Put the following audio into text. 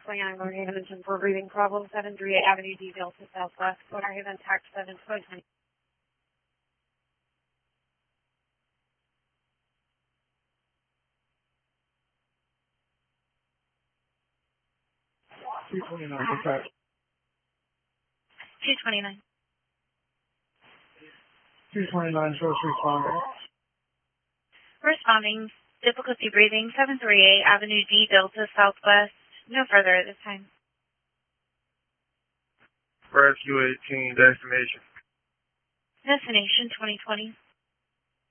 29 Long Haven for breathing problems, 738 Avenue D, Delta Southwest, Long Haven, tax 720. $229, okay. 229. 229, first responder. Responding, difficulty breathing, 738 Avenue D, Delta Southwest. No further at this time. Rescue 18, destination. Destination 2020.